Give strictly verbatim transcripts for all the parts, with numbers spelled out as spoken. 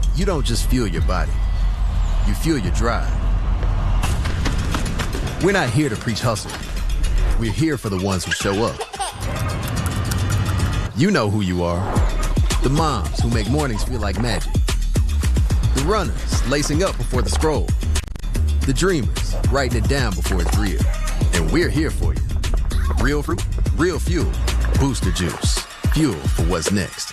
you don't just fuel your body, you fuel your drive. We're not here to preach hustle. We're here for the ones who show up. You know who you are. The moms who make mornings feel like magic. The runners lacing up before the scroll. The dreamers writing it down before it's real. And we're here for you. Real fruit, real fuel. Booster Juice. Fuel for what's next.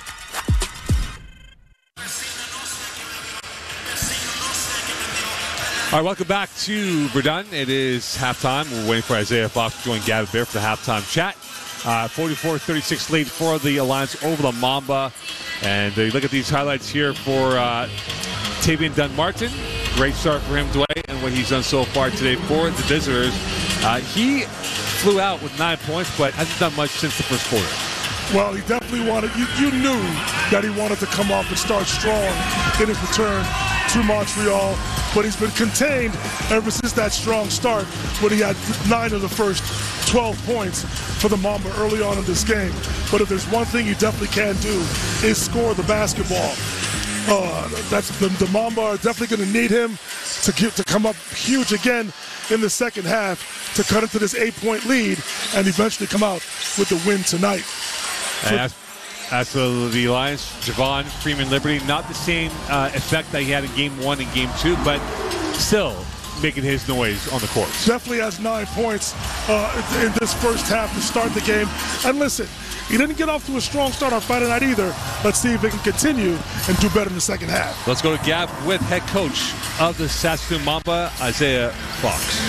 All right, welcome back to Verdun. It is halftime. We're waiting for Isaiah Fox to join Gavin Bear for the halftime chat. Uh, forty-four thirty-six lead for the Alliance over the Mamba. And uh, you look at these highlights here for uh, Tavian Dunn-Martin. Great start for him, Dwayne, and what he's done so far today for the visitors. Uh, he flew out with nine points, but hasn't done much since the first quarter. Well, he definitely wanted, you, you knew that he wanted to come off and start strong in his return to Montreal, but he's been contained ever since that strong start when he had nine of the first twelve points for the Mamba early on in this game. But if there's one thing he definitely can do is score the basketball. Uh, that's the, the Mamba are definitely going to need him to get to come up huge again in the second half to cut into this eight-point lead and eventually come out with the win tonight. And as, as for the Alliance, Javon Freeman Liberty, not the same uh, effect that he had in game one and game two, but still making his noise on the court. Definitely has nine points uh, in this first half to start the game. And listen, he didn't get off to a strong start on Friday night either. Let's see if he can continue and do better in the second half. Let's go to Gab with head coach of the Saskatoon Mamba, Isaiah Fox.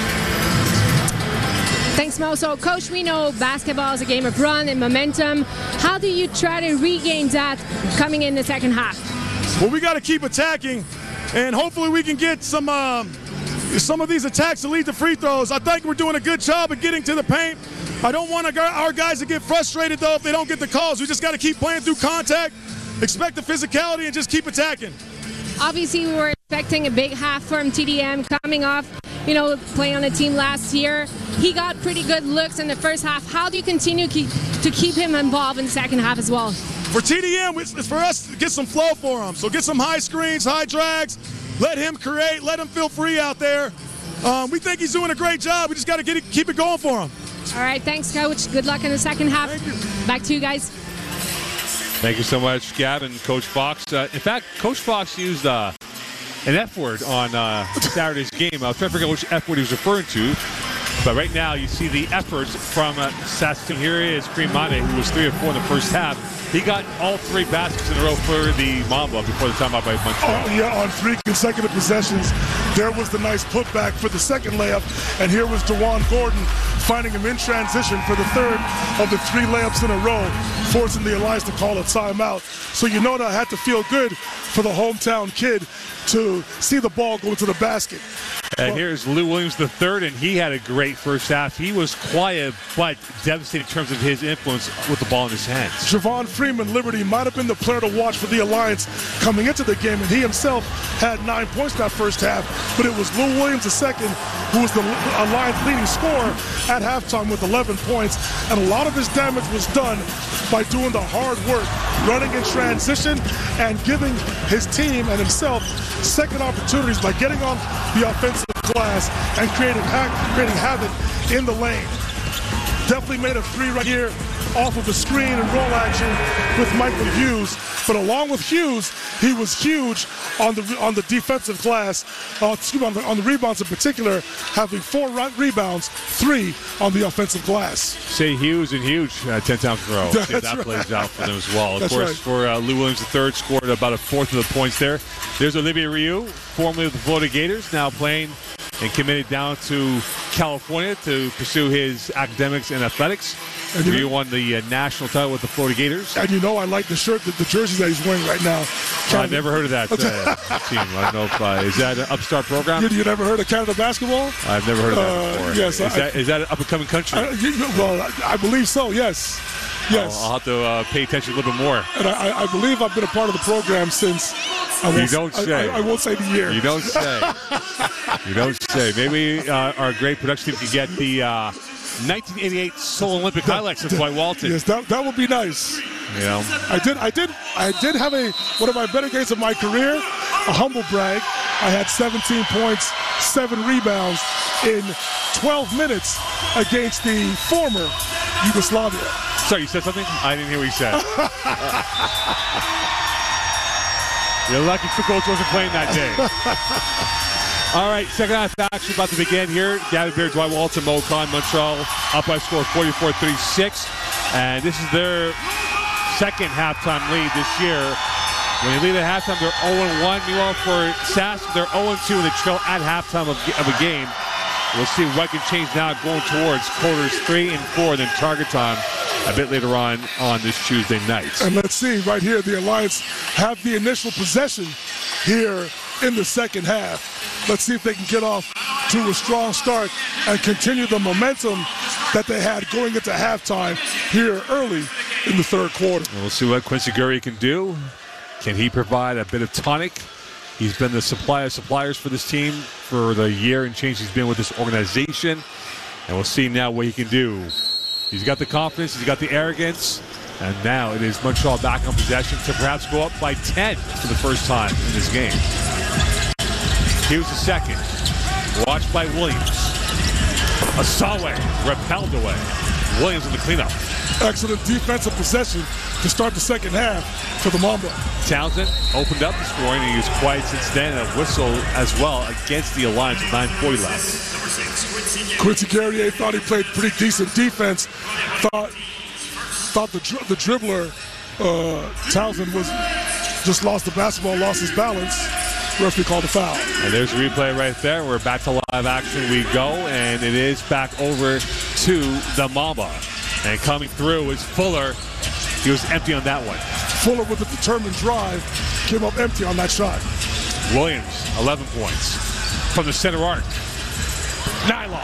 Thanks, Mo. So, Coach, we know basketball is a game of run and momentum. How do you try to regain that coming in the second half? Well, we got to keep attacking, and hopefully we can get some um, some of these attacks to lead to free throws. I think we're doing a good job of getting to the paint. I don't want our guys to get frustrated, though, if they don't get the calls. We just got to keep playing through contact, expect the physicality, and just keep attacking. Obviously, we were expecting a big half from T D M coming off, you know, playing on the team last year. He got pretty good looks in the first half. How do you continue keep, to keep him involved in the second half as well? For T D M, it's for us to get some flow for him. So get some high screens, high drags, let him create, let him feel free out there. Um, we think he's doing a great job. We just got to get it, keep it going for him. All right, thanks, Coach. Good luck in the second half. Thank you. Back to you guys. Thank you so much, Gab and Coach Fox. Uh, in fact, Coach Fox used uh, an F word on uh, Saturday's game. I was trying to figure out which F word he was referring to. But right now, you see the efforts from uh, Saskatoon. Here is Kareem Mane, who was three or four in the first half. He got all three baskets in a row for the Mamba before the timeout by Montreal. Oh, yeah, on three consecutive possessions. There was the nice putback for the second layup. And here was DeJuan Gordon finding him in transition for the third of the three layups in a row, forcing the Alliance to call a timeout. So you know that had to feel good for the hometown kid to see the ball go into the basket. And here's Lou Williams the third, and he had a great first half. He was quiet but devastating in terms of his influence with the ball in his hands. Javon Freeman Liberty might have been the player to watch for the Alliance coming into the game, and he himself had nine points that first half, but it was Lou Williams the second who was the Alliance leading scorer at halftime with eleven points, and a lot of his damage was done by doing the hard work, running in transition, and giving his team and himself second opportunities by getting on the offensive glass and creating, ha- creating havoc in the lane. Definitely made a three right here off of the screen and roll action with Michael Hughes. But along with Hughes, he was huge on the on the defensive glass, uh, excuse me, on the, on the rebounds in particular, having four re- rebounds, three on the offensive glass. Say Hughes and huge uh, ten times in a row. See if that right. plays out for them as well. Of That's course, right. for uh, Lou Williams the third, scored about a fourth of the points there. There's Olivier Rioux, formerly of the Florida Gators, now playing and committed down to California to pursue his academics and athletics. And Rioux know, won the uh, national title with the Florida Gators. And you know I like the shirt, the, the jersey that he's wearing right now. Canada. I've never heard of that uh, team. I don't know if uh, is that an upstart program? You, you never heard of Canada basketball? I've never heard of that uh, before. Yes, is, I, that, is that an up-and-coming country? I, you, well, I, I believe so, yes. Yes. I'll, I'll have to uh, pay attention a little bit more. And I, I believe I've been a part of the program since. I you don't say. I, I, I won't say the year. You don't say. You don't say. Maybe uh, our great production team can get the uh, nineteen eighty-eight Seoul Olympic that, highlights of Dwight Walton. Yes, that, that would be nice. You know, I did, I did, I did have a one of my better games of my career a humble brag. I had seventeen points, seven rebounds in twelve minutes against the former Yugoslavia. Sorry, you said something? I didn't hear what you said. You're lucky Fukuoka wasn't playing that day. All right, second half action about to begin here. Gavin Bear, Dwight Walton, Mo Khan, Montreal up by a score of forty-four thirty-six. And this is their second halftime lead this year. When they lead at halftime, they're oh and one. Meanwhile, for Sask, they're oh and two and they trail at halftime of, of a game. We'll see what can change now going towards quarters three and four, then target time a bit later on on this Tuesday night. And let's see, right here, the Alliance have the initial possession here in the second half. Let's see if they can get off to a strong start and continue the momentum that they had going into halftime here early in the third quarter. And we'll see what Quincy Guerrier can do. Can he provide a bit of tonic? He's been the supplier of suppliers for this team for the year and change he's been with this organization. And we'll see now what he can do. He's got the confidence, he's got the arrogance, and now it is Montreal back on possession to perhaps go up by ten for the first time in this game. Here's the second. Watched by Williams. Asawe repelled away. Williams in the cleanup. Excellent defensive possession to start the second half for the Mamba. Townsend opened up the scoring, and he was quiet since then. A whistle as well against the Alliance with nine forty left. Quincy Guerrier thought he played pretty decent defense. Thought thought the, dri- the dribbler, uh, Townsend, was just lost the basketball, lost his balance. Referee called a foul. And there's a replay right there. We're back to live action we go, and it is back over to the Mamba. And coming through is Fuller. He was empty on that one. Fuller with a determined drive came up empty on that shot. Williams, eleven points from the center arc. Nylon.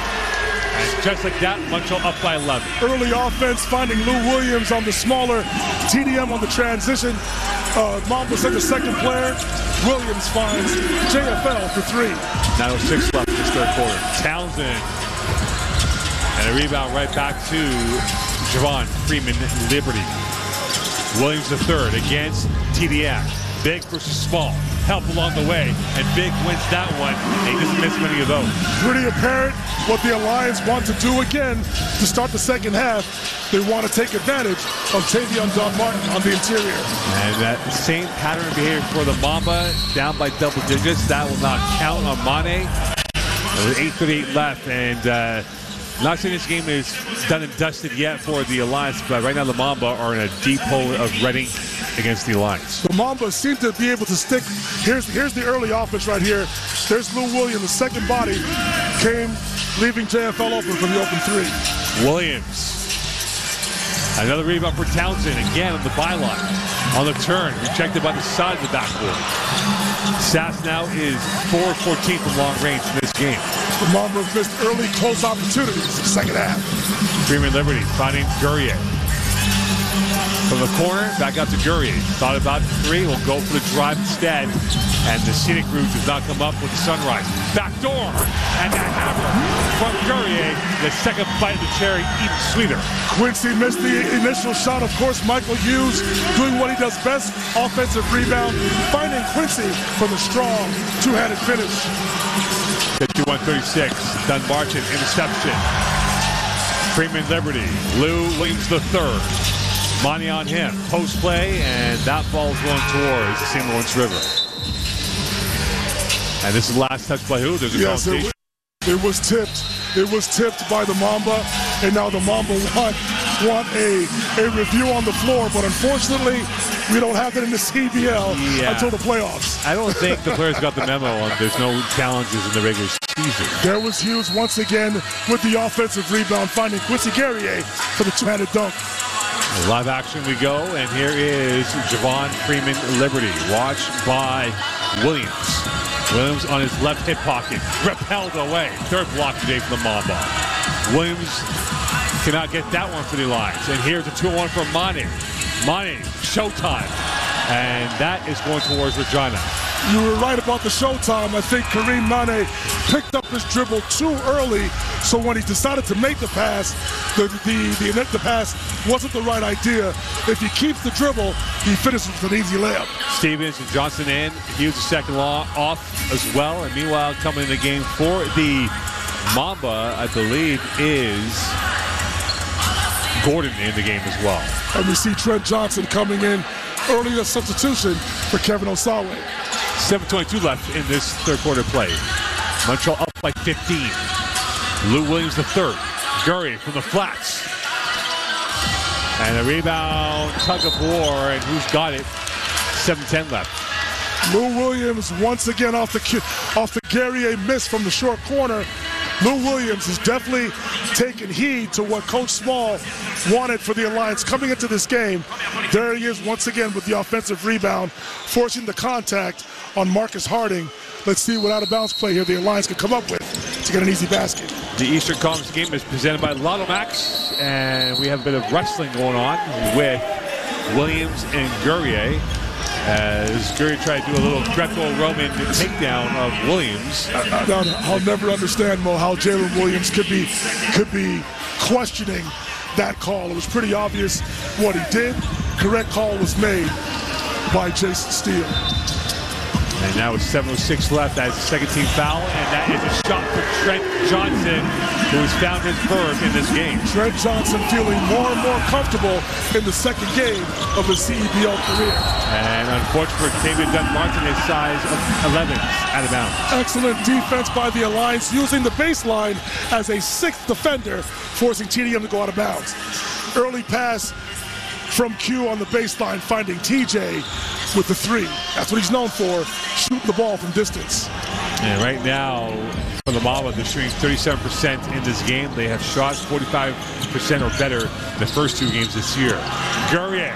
And just like that, Montreal up by eleven. Early offense, finding Lou Williams on the smaller T D M on the transition. Uh, Mamba sent the second player. Williams finds J F L for three. nine oh six left in this third quarter. Townsend. And a rebound right back to Javon Freeman Liberty. Williams the third against T D M. Big versus small. Help along the way. And Big wins that one. And he doesn't miss many of those. Pretty apparent what the Alliance want to do again to start the second half. They want to take advantage of Tavion Don Martin on the interior. And that same pattern of behavior for the Mamba, down by double digits. That will not count on Mane. With eight thirty-eight left, and uh, not saying this game is done and dusted yet for the Alliance, but right now the Mamba are in a deep hole of Reading against the Alliance. The Mamba seem to be able to stick. Here's here's the early offense right here. There's Lou Williams, the second body, came leaving J F L open for the open three. Williams. Another rebound for Townsend, again on the byline. On the turn, rejected by the side of the backboard. Sass now is four fourteen from long range in this game. The Mamba missed early close opportunities in the second half. Freeman Liberty finding Guerrier. From the corner, back out to Guerrier. Thought about three, will go for the drive instead. And the scenic route does not come up with the sunrise. Back door, and that hammer from Guerrier. The second bite of the cherry, even sweeter. Quincy missed the initial shot. Of course, Michael Hughes doing what he does best, offensive rebound, finding Quincy for the strong two-handed finish. fifty-one thirty-six, Dunbarton interception. Freeman Liberty, Lou Williams the third. Money on him, post play, and that ball's going towards the Saint Lawrence River. And this is the last touch by who? There's a yes, it, it was tipped. It was tipped by the Mamba, and now the Mamba want, want a, a review on the floor, but unfortunately, we don't have it in the C B L yeah. until the playoffs. I don't think the players got the memo on there's no challenges in the regular season. There was Hughes once again with the offensive rebound, finding Quincy Guerrier for the two-handed dunk. Live action we go, and here is Javon Freeman Liberty, watched by Williams. Williams on his left hip pocket, repelled away. Third block today for the Mamba. Williams cannot get that one for the Alliance. And here's a two one for Mane. Mane, showtime. And that is going towards Regina. You were right about the showtime. I think Kareem Mane picked up his dribble too early, so when he decided to make the pass, the the, the, the pass wasn't the right idea. If he keeps the dribble, he finishes with an easy layup. Stevens and Johnson in. He was the second law off as well. And meanwhile, coming in the game for the Mamba, I believe, is Gordon in the game as well. And we see Trent Johnson coming in early as substitution for Kevin Osawe. seven twenty-two left in this third quarter play. Montreal up by fifteen. Lou Williams the third. Gurry from the flats. And a rebound, tug of war, and who's got it? seven ten left. Lou Williams once again off the off the Guerrier miss from the short corner. Lou Williams has definitely taken heed to what Coach Small wanted for the Alliance coming into this game. There he is once again with the offensive rebound, forcing the contact on Marcus Harding. Let's see what out-of-bounds play here the Alliance can come up with to get an easy basket. The Eastern Conference game is presented by Lotto Max, and we have a bit of wrestling going on with Williams and Guerrier. As Gurry tried to do a little Greco-Roman takedown of Williams. I, I, I'll never understand, Mo, how Jalen Williams could be could be questioning that call. It was pretty obvious what he did. Correct call was made by Jason Steele. And now it's seven oh six left. That's a second team foul, and that is a shot for Trent Johnson, who has found his verve in this game. Trent Johnson feeling more and more comfortable in the second game of his C E B L career. And unfortunately for David Dunn-Martin, his size of eleven out of bounds. Excellent defense by the Alliance, using the baseline as a sixth defender, forcing T D M to go out of bounds. Early pass from Q on the baseline, finding T J with the three. That's what he's known for, shooting the ball from distance. And right now, for the Mamba, they're shooting thirty-seven percent in this game. They have shot forty-five percent or better in the first two games this year. Guerrier.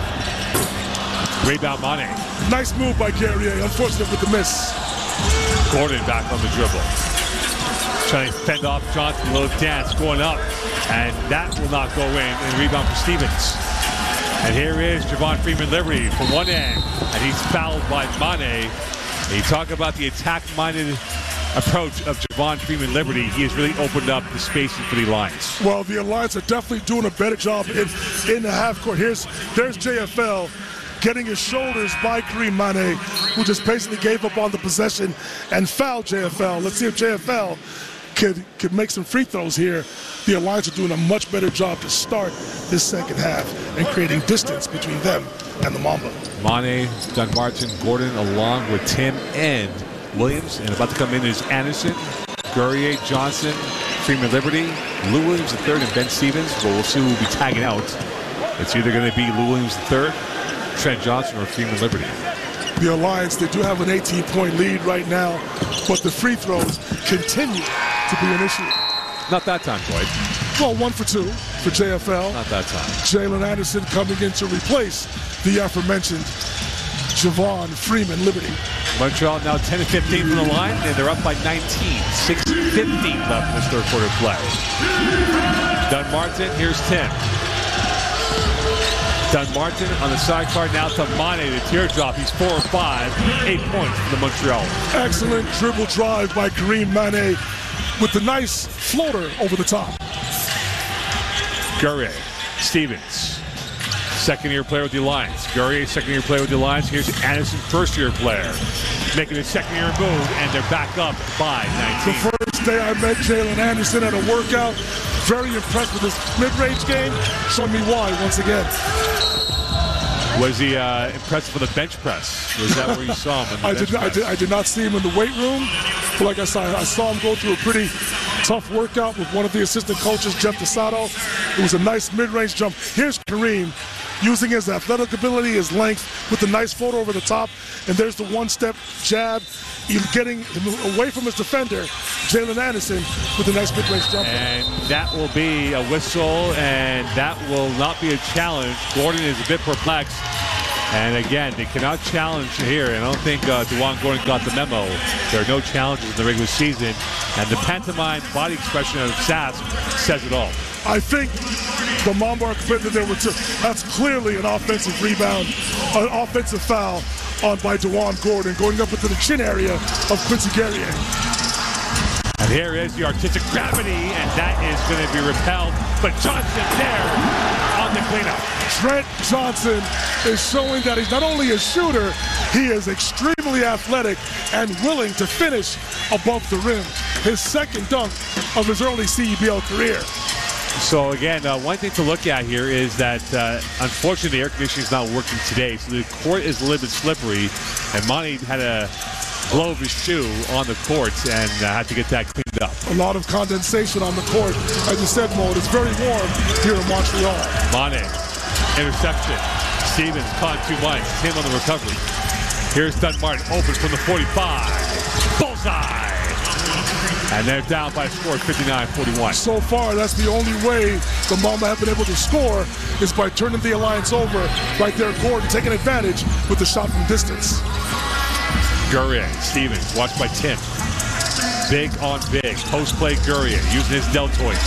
Rebound Mane. Nice move by Guerrier, unfortunate with the miss. Gordon back on the dribble. Trying to fend off Johnson, a little dance going up. And that will not go in. And rebound for Stevens. And here is Javon Freeman-Liberty from one end, and he's fouled by Mane. And you talk about the attack-minded approach of Javon Freeman-Liberty. He has really opened up the spacing for the Alliance. Well, the Alliance are definitely doing a better job in, in the half court. Here's there's J F L getting his shoulders by Kareem Mane, who just basically gave up on the possession and fouled J F L. Let's see if J F L could, could make some free throws here. The Alliance are doing a much better job to start this second half and creating distance between them and the Mamba. Mane, Dunn-Martin, Gordon, along with Tim and Williams. And about to come in is Anderson, Guerrier, Johnson, Freeman-Liberty, Lou Williams the third, and Ben Stevens. But we'll see who will be tagging out. It's either going to be Lou Williams the third, Trent Johnson, or Freeman-Liberty. The Alliance, they do have an eighteen-point lead right now, but the free throws continue to be an issue. Not that time, Floyd. Well, one for two for J F L. Not that time. Jalen Anderson coming in to replace the aforementioned Javon Freeman-Liberty. Montreal now ten and fifteen from the line, and they're up by nineteen. six fifteen left in this third quarter play. Dunn-Martin, here's Tim. Dunn-Martin on the sidecar now to Mane, the teardrop. He's four or five, eight points for the Montreal. Excellent dribble drive by Kareem Mane with the nice floater over the top. Guerrier, Stevens, second-year player with the Alliance. Guerrier, second-year player with the Alliance. Here's Anderson, first-year player, making his second-year move, and they're back up by nineteen. The first day I met Jalen Anderson at a workout, very impressed with his mid-range game. Show me why once again. Was he uh, impressed with the bench press? Was that where you saw him? In the I, bench did, I, did, I did not see him in the weight room. But like I said, I saw him go through a pretty tough workout with one of the assistant coaches, Jeff DeSato. It was a nice mid-range jump. Here's Kareem using his athletic ability, his length, with the nice floater over the top. And there's the one-step jab. He's getting away from his defender, Jalen Anderson, with a nice mid-range jump. And that will be a whistle, and that will not be a challenge. Gordon is a bit perplexed. And again, they cannot challenge here. And I don't think uh, DeJuan Gordon got the memo. There are no challenges in the regular season. And the pantomime body expression of Sask says it all. I think the Mamba are committed there with two. That's clearly an offensive rebound, an offensive foul on by DeJuan Gordon, going up into the chin area of Quincy Guerrier. And here is the artistic gravity, and that is going to be repelled. But Johnson there on the cleanup. Trent Johnson is showing that he's not only a shooter, he is extremely athletic and willing to finish above the rim. His second dunk of his early C E B L career. So again, uh, one thing to look at here is that uh, unfortunately the air conditioning is not working today, so the court is a little bit slippery, and Monty had a blow of his shoe on the court and uh, had to get that cleaned up. A lot of condensation on the court. As you said, Mo, it's very warm here in Montreal. Monty, interception. Stevens caught too much. Him on the recovery. Here's Dunn-Martin, open from the forty-five. Bullseye! And they're down by a score of fifty-nine forty-one. So far, that's the only way the Mamba have been able to score is by turning the Alliance over. Right there, Gordon taking advantage with the shot from distance. Guerrier, Stevens, watched by Tim. Big on big. Post play Guerrier using his deltoids.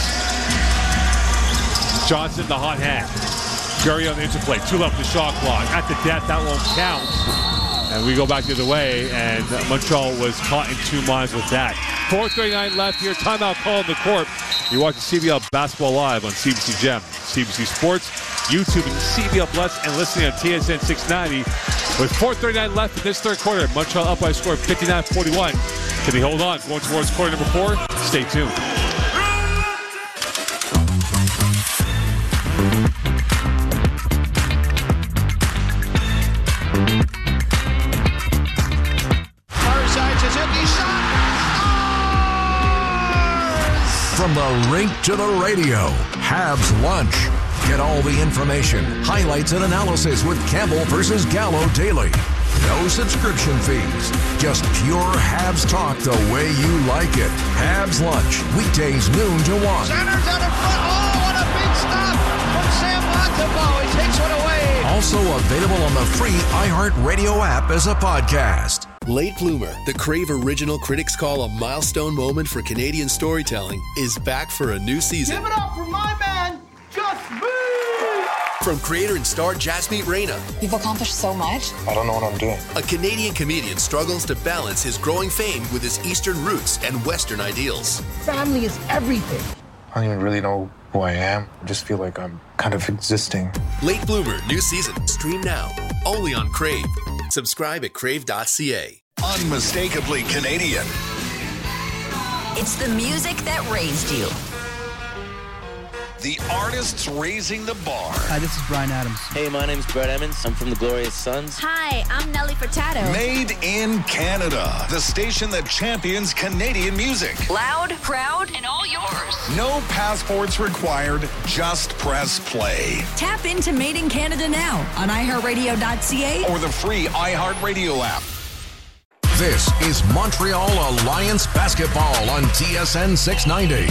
Johnson, the hot hand. Guerrier on the interplay. Two left the shot clock. At the death, that won't count. And we go back the other way, and Montreal was caught in two minds with that. four thirty-nine left here. Timeout call in the court. You're watching C B L Basketball Live on C B C Gem, C B C Sports, YouTube, and C B L Plus, and listening on T S N six ninety. With four thirty-nine left in this third quarter, Montreal up by a score of fifty-nine forty-one. Can they hold on? Going towards quarter number four? Stay tuned. From the rink to the radio, Habs Lunch. Get all the information, highlights, and analysis with Campbell versus Gallo daily. No subscription fees. Just pure Habs talk the way you like it. Habs Lunch, weekdays noon to one. Centers out in front. Oh, what a big stop from Sam Montembeault. He takes one away. Also available on the free iHeartRadio app as a podcast. Late Bloomer, the Crave original critics call a milestone moment for Canadian storytelling, is back for a new season. Give it up for my man, Just Me! From creator and star Jasmeet Reyna. You've accomplished so much. I don't know what I'm doing. A Canadian comedian struggles to balance his growing fame with his Eastern roots and Western ideals. Family is everything. I don't even really know who I am. I just feel like I'm kind of existing. Late Bloomer, new season. Stream now. Only on Crave. Subscribe at crave dot c a. Unmistakably Canadian. It's the music that raised you. The artists raising the bar. Hi, this is Bryan Adams. Hey, my name's Brett Emmons. I'm from the Glorious Sons. Hi, I'm Nelly Furtado. Made in Canada. The station that champions Canadian music. Loud, proud, and all yours. No passports required. Just press play. Tap into Made in Canada now on i heart radio dot c a or the free iHeartRadio app. This is Montreal Alliance Basketball on T S N six ninety.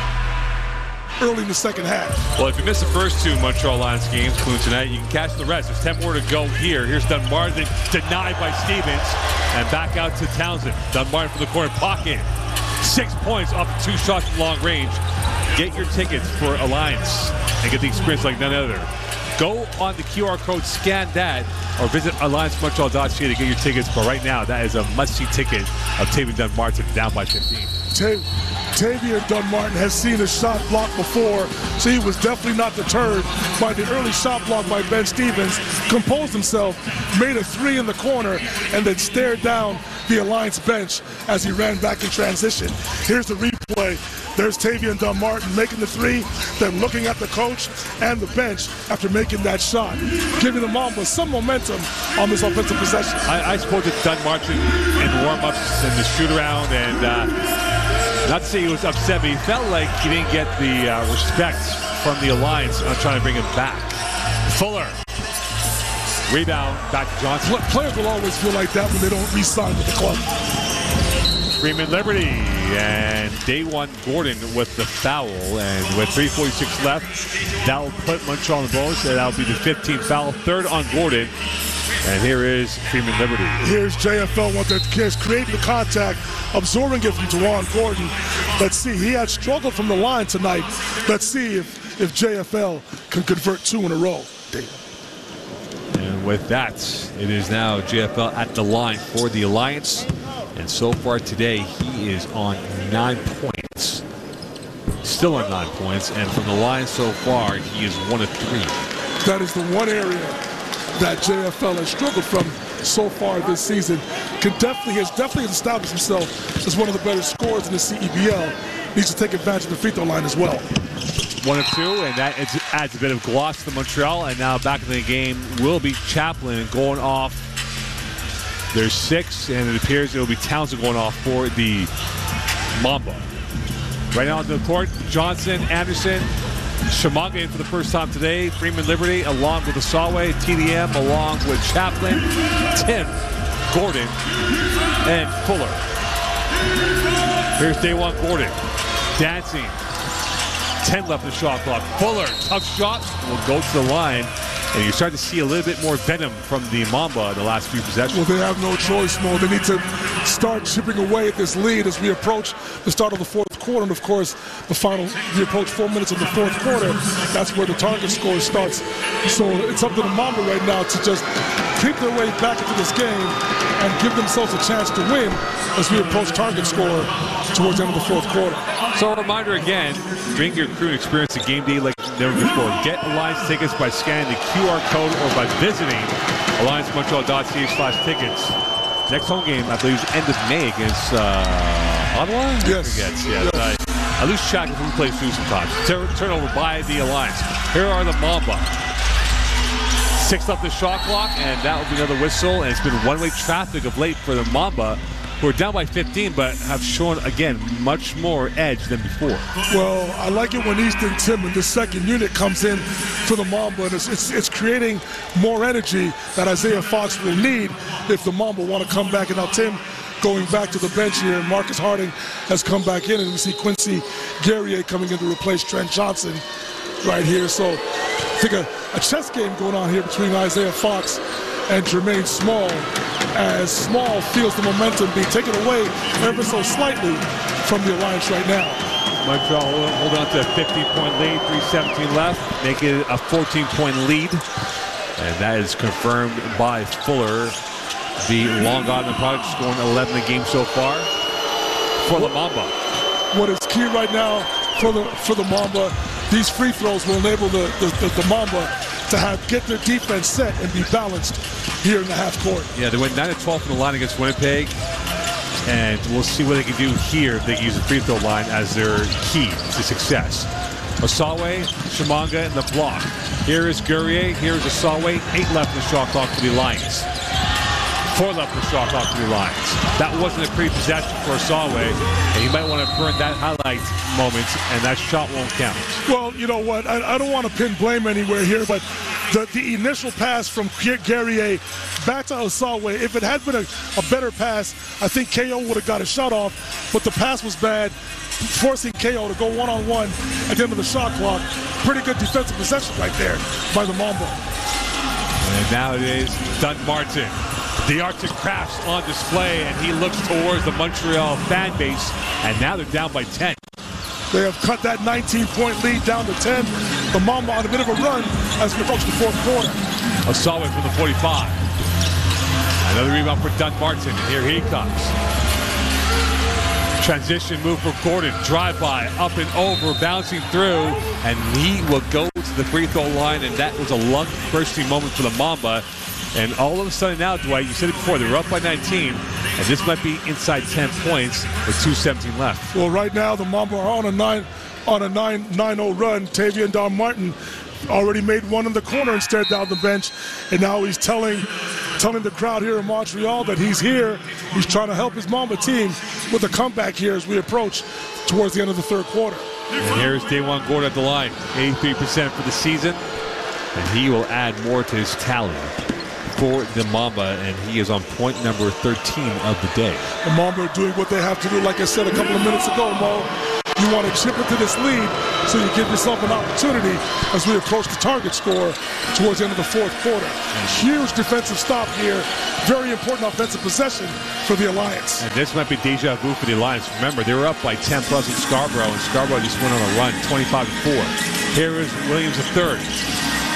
Early in the second half. Well, if you missed the first two Montreal Lions games, including tonight, you can catch the rest. There's ten more to go here. Here's Dunn-Martin, denied by Stevens, and back out to Townsend. Dunn-Martin from the corner pocket. Six points off the two shots from long range. Get your tickets for Alliance and get the experience like none other. Go on the Q R code, scan that, or visit alliance montreal dot c a to get your tickets. But right now, that is a must-see ticket of Tavian Dunn-Martin down by fifteen. Tav- Tavian Dunn-Martin has seen a shot block before, so he was definitely not deterred by the early shot block by Ben Stevens. Composed himself, made a three in the corner, and then stared down the Alliance bench as he ran back in transition. Here's the replay. There's Tavian Dunn-Martin making the three, then looking at the coach and the bench after making that shot, giving the Mamba some momentum on this offensive possession. I, I spoke to Dunn-Martin in warm-ups and the shoot-around, and uh, not to say he was upset, but he felt like he didn't get the uh, respect from the Alliance on trying to bring him back. Fuller. Rebound, back to Johnson. Players will always feel like that when they don't re-sign with the club. Freeman Liberty and day one Gordon with the foul, and with three forty-six left, that will put Montreal on the bonus, and that'll be the fifteenth foul, third on Gordon. And here is Freeman Liberty. Here's J F L, what that kid's creating the contact, absorbing it from DeJuan Gordon. Let's see, he had struggled from the line tonight. Let's see if, if J F L can convert two in a row. Damn. And And with that, it is now J F L at the line for the Alliance. And so far today, he is on nine points. Still on nine points. And from the line so far, he is one of three. That is the one area that J F L has struggled from so far this season. Can definitely has definitely established himself as one of the better scorers in the C E B L. Needs to take advantage of the free throw line as well. One of two, and that adds a bit of gloss to Montreal. And now back in the game will be Chaplin going off. There's six, and it appears it will be Townsend going off for the Mamba. Right now on the court, Johnson, Anderson, Chimanga in for the first time today. Freeman Liberty along with Osawe, T D M along with Chaplin, Tim, Gordon, and Fuller. Here's Daewon Gordon dancing. ten left in the shot clock. Fuller, tough shot, will go to the line. And you start to see a little bit more venom from the Mamba in the last few possessions. Well, they have no choice, Mo. They need to start chipping away at this lead as we approach the start of the fourth quarter. And, of course, the final, we approach four minutes of the fourth quarter. That's where the target score starts. So it's up to the Mamba right now to just creep their way back into this game and give themselves a chance to win as we approach target score towards the end of the fourth quarter. So a reminder again, bring your crew and experience the game day like never before. Get Alliance tickets by scanning the Q R code or by visiting alliance montreal dot c a slash tickets. Next home game, I believe, is end of May against uh, Ottawa? Yes. Forgets. Yeah, yes. I, I lose track of who plays who sometimes. Tur turnover by the Alliance. Here are the Mamba. Six left the shot clock, and that will be another whistle. And it's been one-way traffic of late for the Mamba, who are down by fifteen, but have shown, again, much more edge than before. Well, I like it when Easton Tim in the second unit comes in for the Mamba, and it's, it's, it's creating more energy that Isaiah Fox will need if the Mamba want to come back. And now Tim going back to the bench here, Marcus Harding has come back in, and we see Quincy Guerrier coming in to replace Trent Johnson right here. So I think a, a chess game going on here between Isaiah Fox and Jermaine Small, as Small feels the momentum being taken away ever so slightly from the Alliance right now. Montreal holding on to a fifteen-point lead, three seventeen left, making it a fourteen-point lead. And that is confirmed by Fuller. The Long Island product scoring eleven a game so far for the Mamba. What is key right now for the for the Mamba, these free throws will enable the, the, the, the Mamba to have get their defense set and be balanced here in the half court. Yeah, they went nine to twelve from the line against Winnipeg, and we'll see what they can do here if they can use the free throw line as their key to success. Osawe, Chimanga, and the block. Here is Guerrier, here is Osawe, eight left in the shot clock for the Alliance. Four left in the shot clock for the Alliance. That wasn't a pretty possession for Osawe, and you might want to burn that highlight moment, and that shot won't count. Well, you know what? I, I don't want to pin blame anywhere here, but the, the initial pass from Guerrier back to Osawe, if it had been a, a better pass, I think K O would have got a shot off, but the pass was bad, forcing K O to go one-on-one at the end of the shot clock. Pretty good defensive possession right there by the Mamba. And now it is Dunn-Martin. The arts and crafts on display, and he looks towards the Montreal fan base, and now they're down by ten. They have cut that nineteen-point lead down to ten. The Mamba on a bit of a run as we approach the fourth quarter. Osawe from the forty-five. Another rebound for Dunn-Martin, and here he comes. Transition move for Gordon, drive-by, up and over, bouncing through, and he will go to the free throw line, and that was a lung-bursting moment for the Mamba. And all of a sudden now, Dwight, you said it before, they were up by nineteen, and this might be inside ten points with two seventeen left. Well, right now the Mamba are on a nine on a nine nine oh run. Tavian Dunn-Martin already made one in the corner and stared down the bench, and now he's telling telling the crowd here in Montreal that he's here. He's trying to help his Mamba team with a comeback here as we approach towards the end of the third quarter. And here's Daewon Gordon at the line, eighty-three percent for the season, and he will add more to his tally for the Mamba, and he is on point number thirteen of the day. The Mamba are doing what they have to do. Like I said a couple of minutes ago, Mo, you want to chip into this lead so you give yourself an opportunity as we approach the target score towards the end of the fourth quarter. Huge defensive stop here. Very important offensive possession for the Alliance. And this might be deja vu for the Alliance. Remember, they were up by ten plus in Scarborough, and Scarborough just went on a run, twenty-five to four. Here is Williams the third.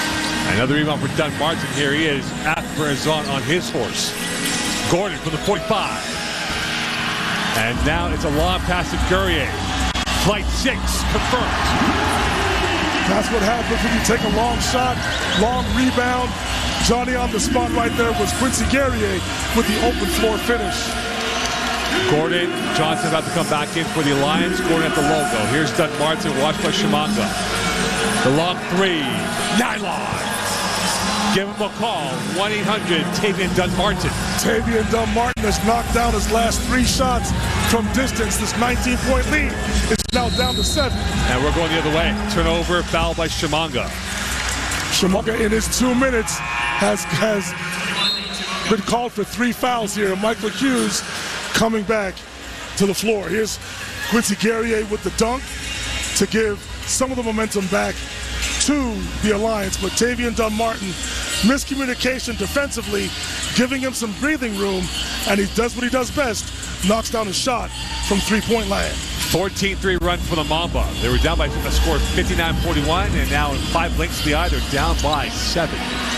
Another rebound for Dunn Martin. Here he is. After is on on his horse. Gordon from the forty-five. And now it's a long pass to Guerrier. Flight six confirmed. That's what happens when you take a long shot, long rebound. Johnny on the spot right there was Quincy Guerrier with the open floor finish. Gordon Johnson about to come back in for the Alliance. Gordon at the logo. Here's Dunn Martin, watched by Shimanga. The long three. Nylon. Give him a call. one eight hundred Tavian Dunn Martin. Tavian Dunn Martin has knocked down his last three shots from distance. This nineteen-point lead is now down to seven. And we're going the other way. Turnover, foul by Shimanga. Shimanga in his two minutes has, has been called for three fouls here. Michael Hughes coming back to the floor. Here's Quincy Guerrier with the dunk to give some of the momentum back to the Alliance. But Tavian Dunn Martin, miscommunication defensively, giving him some breathing room, and he does what he does best, knocks down a shot from three-point land. fourteen three run for the Mamba. They were down by a score of fifty-nine forty-one, and now in five links to the eye, they're down by seven.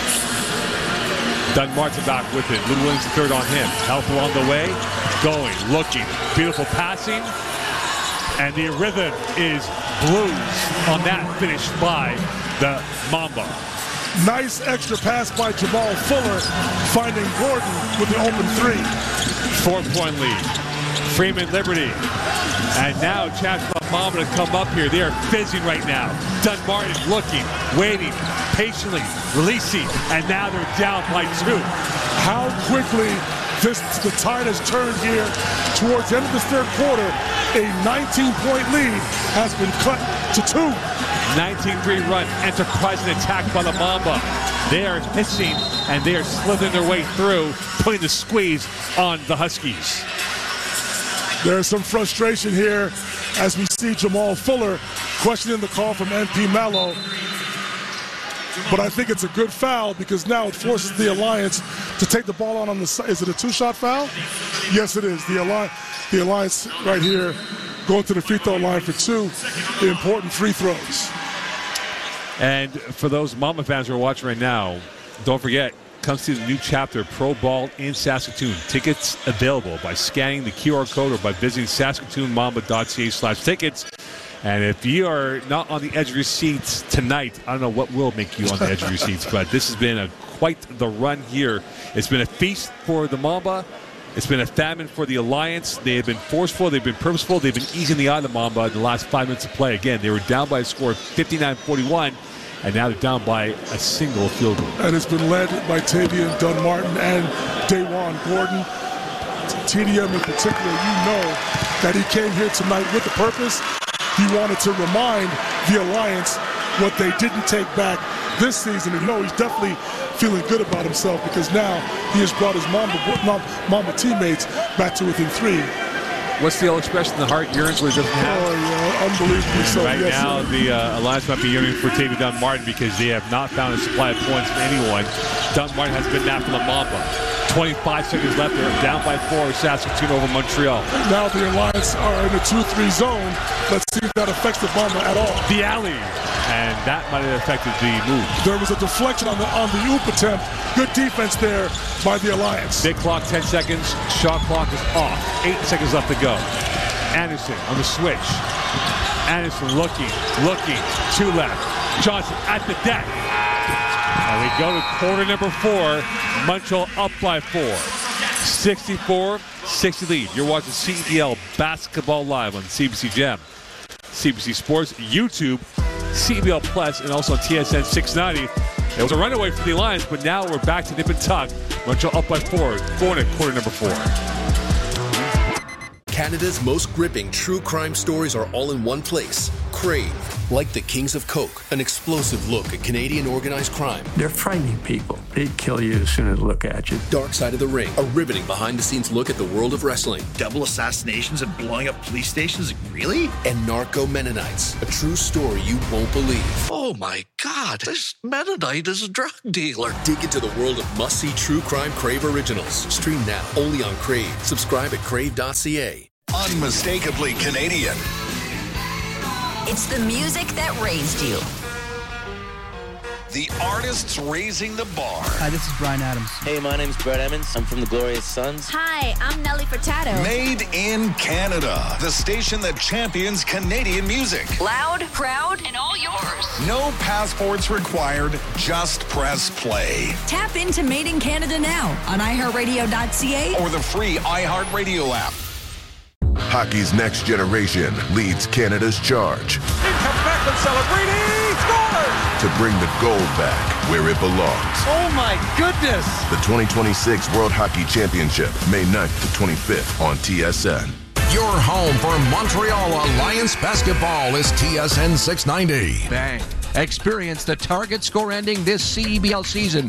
Dunn Martin back with it. Lou Williams the third on him. Help along the way. Going, looking. Beautiful passing. And the rhythm is blues on that finish by the Mamba. Nice extra pass by Jamal Fuller, finding Gordon with the open three. Four-point lead. Freeman Liberty. And now chance for the Mamba to come up here. They are fizzing right now. Dunn Martin looking, waiting, patiently, releasing, and now they're down by two. How quickly this the tide has turned here towards the end of this third quarter. A nineteen-point lead has been cut to two. nineteen three run, enterprising attack by the Mamba. They are hissing, and they are slithering their way through, putting the squeeze on the Huskies. There's some frustration here as we see Jamal Fuller questioning the call from N P Mallow. But I think it's a good foul because now it forces the Alliance to take the ball on on the side. Is it a two-shot foul? Yes, it is. The Alliance, the Alliance right here going to the free throw line for two important free throws. And for those Mamba fans who are watching right now, don't forget, come see the new chapter, Pro Ball in Saskatoon. Tickets available by scanning the Q R code or by visiting saskatoon mamba dot c a slash tickets. And if you are not on the edge of your seats tonight, I don't know what will make you on the edge of your seats, but this has been a, quite the run here. It's been a feast for the Mamba. It's been a famine for the Alliance. They have been forceful. They've been purposeful. They've been easing the eye of the Mamba in the last five minutes of play. Again, they were down by a score of fifty-nine forty-one, and now they're down by a single field goal. And it's been led by Tavian Dunn Martin and Dawan Gordon. T D M in particular, you know that he came here tonight with a purpose. He wanted to remind the Alliance what they didn't take back this season. And no, he's definitely feeling good about himself because now he has brought his Mamba, Mamba teammates back to within three. What's the old expression? The heart yearns what it doesn't have. Oh, yeah, unbelievably so. Right yes, now, sir. the uh, Alliance might be yearning for Tavian Dunn Martin because they have not found a supply of points from anyone. Dunn Martin has been napped from the Mamba. twenty-five seconds left. They're down by four. Saskatoon over Montreal. Now the Alliance are in a two three zone. Let's see if that affects the Mamba at all. The alley. And that might have affected the move. There was a deflection on the on the oop attempt. Good defense there by the Alliance. Big clock, ten seconds. Shot clock is off. Eight seconds left to go. Anderson on the switch. Anderson looking, looking. Two left. Johnson at the deck. And we go to quarter number four. Montreal up by four. sixty-four sixty lead. You're watching C E L Basketball Live on C B C Gem, C B C Sports, YouTube, C B L Plus, and also on T S N six ninety. It was a runaway for the Alliance, but now we're back to nip and tuck. Montreal up by four. Four in quarter number four. Canada's most gripping true crime stories are all in one place. Crave. Like the Kings of Coke, an explosive look at Canadian organized crime. They're frightening people. They'd kill you as soon as they look at you. Dark Side of the Ring, a riveting behind-the-scenes look at the world of wrestling. Double assassinations and blowing up police stations? Really? And Narco Mennonites, a true story you won't believe. Oh my God, this Mennonite is a drug dealer. Dig into the world of must-see true crime Crave originals. Stream now, only on Crave. Subscribe at crave dot c a. Unmistakably Canadian. It's the music that raised you. the artists raising the bar. Hi, this is Bryan Adams. Hey, my name's Brett Emmons. I'm from the Glorious Sons. Hi, I'm Nelly Furtado. Made in Canada, the station that champions Canadian music. Loud, proud, and all yours. No passports required, just press play. Tap into Made in Canada now on i heart radio dot c a or the free iHeartRadio app. Hockey's next generation leads Canada's charge. In comes Becklin celebrating, scores! To bring the gold back where it belongs. Oh my goodness! The twenty twenty-six World Hockey Championship, May ninth to twenty-fifth on T S N. Your home for Montreal Alliance basketball is T S N six ninety. Bang. Experience the target score ending this C E B L season.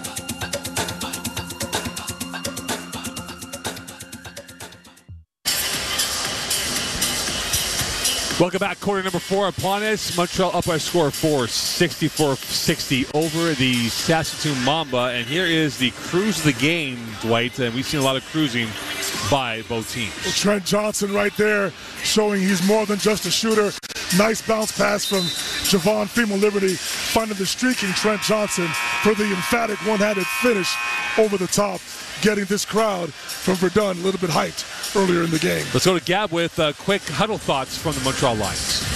Welcome back. Quarter number four upon us. Montreal up by a score of four, sixty-four sixty over the Saskatoon Mamba. And here is the cruise of the game, Dwight. And we've seen a lot of cruising by both teams. Well, Trent Johnson right there showing he's more than just a shooter. Nice bounce pass from Javon Fimo-Liberty, finding the streaking Trent Johnson for the emphatic one-handed finish over the top, getting this crowd from Verdun a little bit hyped earlier in the game. Let's go to Gab with uh, quick huddle thoughts from the Montreal Lions.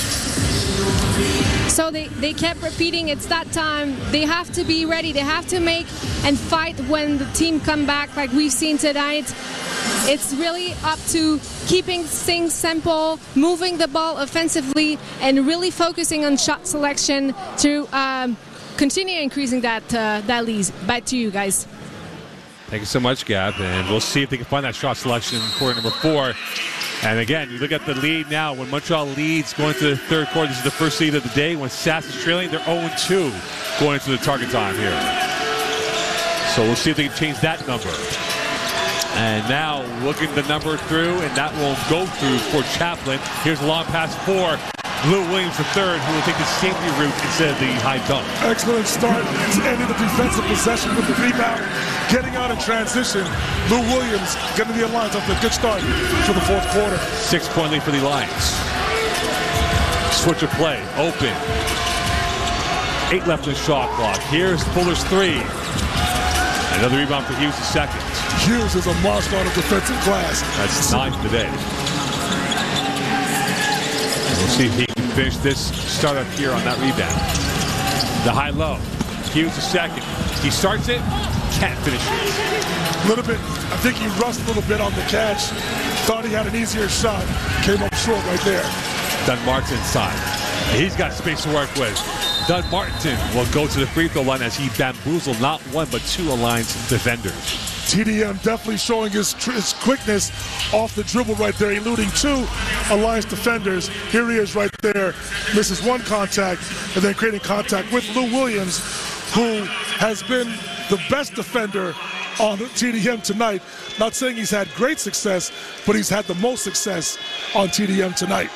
So they, they kept repeating, it's that time. They have to be ready. They have to make and fight when the team come back like we've seen tonight. It's really up to keeping things simple, moving the ball offensively, and really focusing on shot selection to um, continue increasing that, uh, that lead. Back to you guys. Thank you so much, Gab. And we'll see if they can find that shot selection in quarter number four. And again, you look at the lead now. When Montreal leads going to the third quarter, this is the first lead of the day. When Sask is trailing, they're oh and two going into the target time here. So we'll see if they can change that number. And now looking the number through, and that will go through for Chaplin. Here's a long pass for Lou Williams the third, who will take the safety route instead of the high dunk. Excellent start. It's ending the defensive possession with the rebound. Getting out in transition. Lou Williams getting the Alliance off to a good start for the fourth quarter. Six-point lead for the Alliance. Switch of play. Open. Eight left in the shot clock. Here's Fuller's three. Another rebound for Hughes the second. Hughes is a monster on a defensive glass. That's nine today. We'll see if he can finish this startup here on that rebound. The high-low. Hughes the second. He starts it, can't finish it. A little bit, I think he rushed a little bit on the catch. Thought he had an easier shot. Came up short right there. Dunmartin inside. He's got space to work with. Dunmartin will go to the free throw line as he bamboozled not one but two Alliance defenders. T D M definitely showing his, his quickness off the dribble right there, eluding two Alliance defenders. Here he is right there, misses one contact, and then creating contact with Lou Williams, who has been the best defender on T D M tonight. Not saying he's had great success, but he's had the most success on T D M tonight.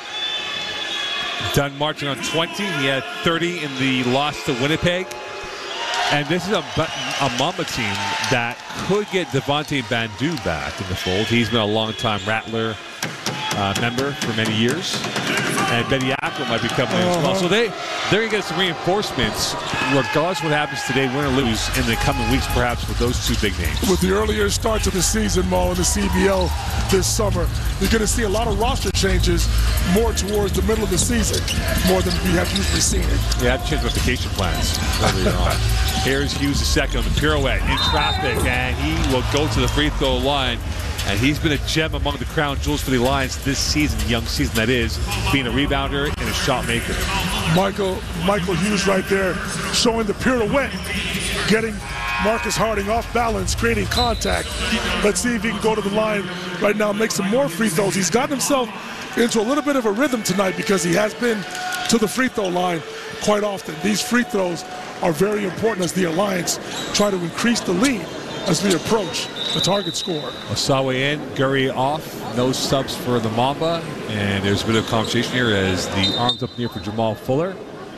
Dunmartin on twenty. He had thirty in the loss to Winnipeg. And this is a, a Mamba team that could get Devontae Bandu back in the fold. He's been a long-time Rattler uh, member for many years. And Bediako might be coming in as well. So they, they're going to get some reinforcements, regardless of what happens today, win or lose, in the coming weeks, perhaps, with those two big names. With the earlier starts of the season, Mo, in the C B L this summer, you're going to see a lot of roster changes more towards the middle of the season, more than we have usually seen it. Yeah, I've changed my vacation plans earlier on. Here's Hughes the second on the pirouette in traffic, and he will go to the free throw line. And he's been a gem among the crown jewels for the Alliance this season, young season that is, being a rebounder and a shot maker. Michael Michael Hughes right there showing the pirouette, getting Marcus Harding off balance, creating contact. Let's see if he can go to the line right now, make some more free throws. He's gotten himself into a little bit of a rhythm tonight because he has been to the free throw line quite often. These free throws are very important as the Alliance try to increase the lead as we approach the target score. Osawe in, Gurry off, no subs for the Mamba, and there's a bit of conversation here as the arms up near for Jamal Fuller.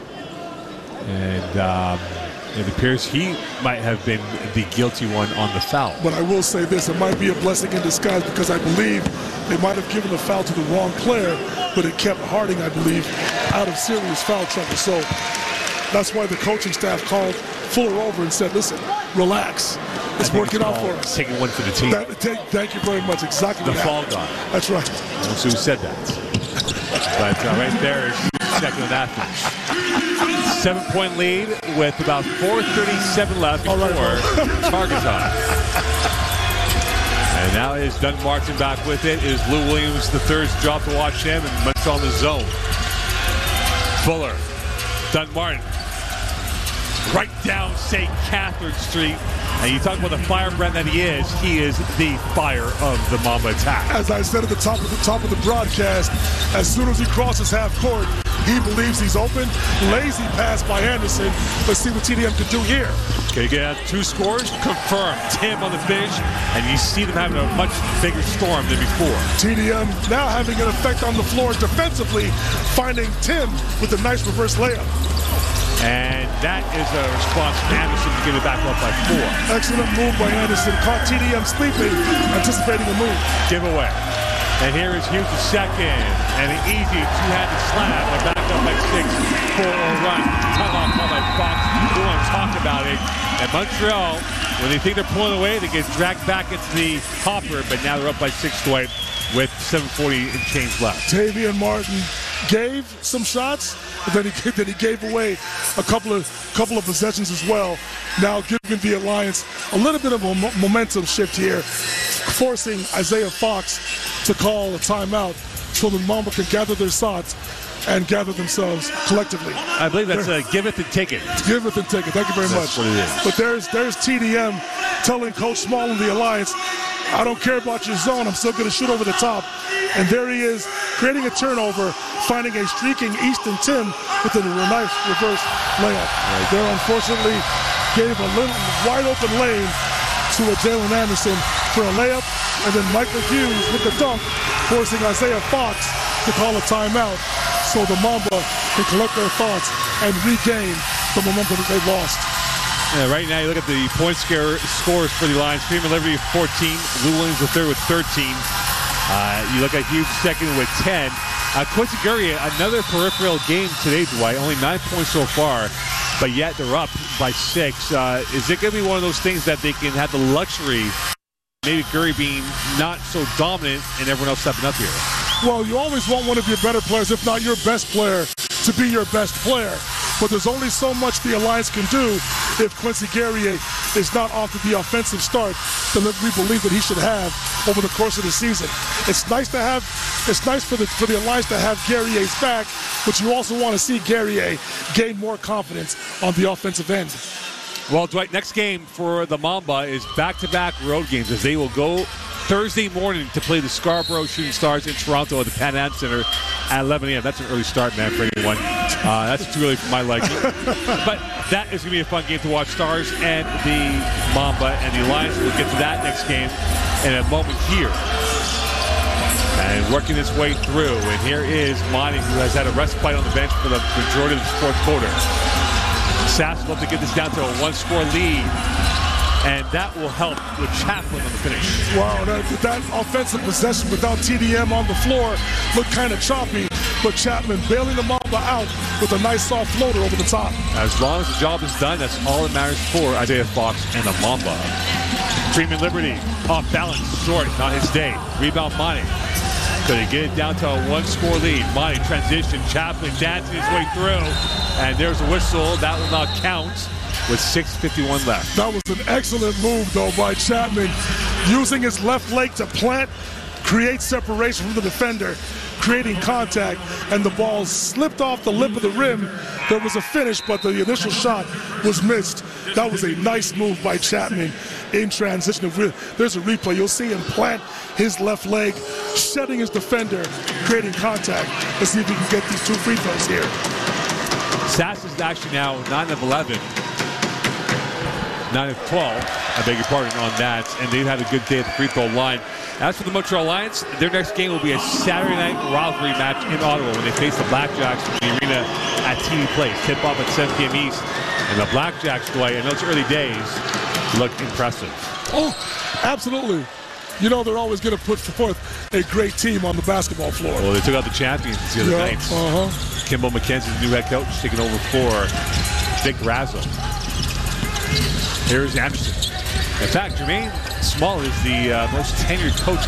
And um, it appears he might have been the guilty one on the foul. But I will say this, it might be a blessing in disguise because I believe they might have given the foul to the wrong player, but it kept Harding, I believe, out of serious foul trouble. So That's why the coaching staff called Fuller over and said, listen, relax. It's working out for us. Taking one for the team. That, take, thank you very much. Exactly the fall guy. That's right. We'll see who said that. But uh, right there is second on that finish. Seven-point lead with about four thirty-seven left before right, target time. And now is Dunmartin back with it. Is Lou Williams the third's job to watch him, and Montreal in the zone. Fuller, Dunmartin, right down Saint Catherine Street. And you talk about the firebrand that he is, he is the fire of the Mamba attack. As I said at the top of the top of the broadcast, as soon as he crosses half court, he believes he's open. Lazy pass by Anderson. Let's see what T D M can do here. Okay, get two scores, confirmed. Tim on the finish, and you see them having a much bigger storm than before. T D M now having an effect on the floor defensively, finding Tim with a nice reverse layup. And that is a response from Anderson to get it back up by four. Excellent move by Anderson. Caught T D M sleeping, anticipating a move. Giveaway. And here is Hughes the second. And an easy two-handed slam. They're back up by six. four oh run. Time off call by Fox. We want to talk about it. And Montreal, when they think they're pulling away, they get dragged back into the hopper. But now they're up by six Dwight with seven forty and change left. Tavian Martin gave some shots, but then he, then he gave away a couple of couple of possessions as well. Now giving the Alliance a little bit of a mo- momentum shift here, forcing Isaiah Fox to call a timeout so the Mamba can gather their thoughts and gather themselves collectively. I believe that's a give it and take it. Give it and take it. Thank you very that's much. What it is. But there's there's T D M telling Coach Small and the Alliance, I don't care about your zone. I'm still going to shoot over the top. And there he is, creating a turnover, finding a streaking Easton Tim with a nice reverse layup. Right there, unfortunately, gave a little wide open lane to a Jalen Anderson for a layup. And then Michael Hughes with the dunk, forcing Isaiah Fox to call a timeout so the Mamba can collect their thoughts and regain the momentum that they've lost. Yeah, right now, you look at the point scare scores for the Lions. Freeman Liberty fourteen, Lou Williams the third with thirteen. Uh, you look at Hughes second with ten. Uh, Quincy Guerrier, another peripheral game today, Dwight. Only nine points so far, but yet they're up by six. Uh, is it going to be one of those things that they can have the luxury, maybe Guerrier being not so dominant and everyone else stepping up here? Well, you always want one of your better players, if not your best player, to be your best player. But there's only so much the Alliance can do if Quincy Guerrier is not off to the offensive start that we believe that he should have over the course of the season. It's nice to have, it's nice for the for the Alliance to have Guerrier's back, but you also want to see Guerrier gain more confidence on the offensive end. Well, Dwight, next game for the Mamba is back-to-back road games as they will go Thursday morning to play the Scarborough Shooting Stars in Toronto at the Pan Am Center at eleven a.m. That's an early start, man, for anyone. Uh, that's too early for my liking. But that is going to be a fun game to watch. Stars and the Mamba and the Alliance. We'll get to that next game in a moment here. And working his way through. And here is Monty, who has had a respite on the bench for the majority of the fourth quarter. Sass will have to get this down to a one-score lead. And that will help with Chaplin on the finish. Wow, that, that offensive possession without T D M on the floor looked kind of choppy, but Chapman bailing the Mamba out with a nice soft floater over the top. As long as the job is done, that's all that matters for Isaiah Fox and the Mamba. Freeman Liberty, off balance, short, not his day. Rebound Monty. Could he get it down to a one-score lead? Monty transition, Chaplin dancing his way through, and there's a whistle. That will not count. With six fifty-one left. That was an excellent move, though, by Chapman, using his left leg to plant, create separation from the defender, creating contact, and the ball slipped off the lip of the rim. There was a finish, but the initial shot was missed. That was a nice move by Chapman in transition. There's a replay. You'll see him plant his left leg, shedding his defender, creating contact. Let's see if we can get these two free throws here. Sass is actually now nine of eleven. nine of twelve, I beg your pardon, on that. And they've had a good day at the free throw line. As for the Montreal Alliance, their next game will be a Saturday night rivalry match in Ottawa when they face the Blackjacks in the arena at T V Place. Tip-off at seven p.m. East. And the Blackjacks, Dwight, in those early days, look impressive. Oh, absolutely. You know they're always going to put forth a great team on the basketball floor. Well, they took out the champions the other yeah, night. Uh-huh. Kimbo McKenzie, the new head coach, taking over for Vic Razzo. Here's Anderson. In fact, Jermaine Small is the uh, most tenured coach